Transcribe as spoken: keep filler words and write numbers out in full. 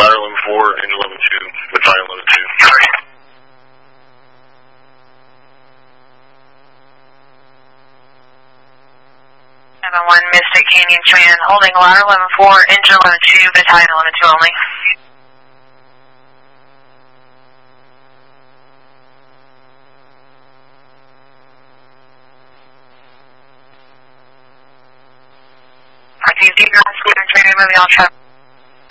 ladder eleven four, engine eleven two, battalion eleven two. seven one Mystic Canyon Command, holding ladder eleven four, engine eleven two, battalion eleven two only. R T Z, moving on traffic.